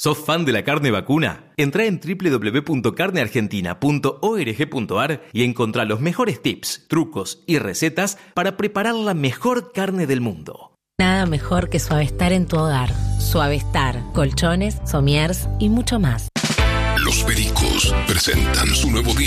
¿Sos fan de la carne vacuna? Entrá en www.carneargentina.org.ar y encontrá los mejores tips, trucos y recetas para preparar la mejor carne del mundo. Nada mejor que Suavestar en tu hogar. Suavestar, colchones, somiers y mucho más. Los Pericos presentan su nuevo disco.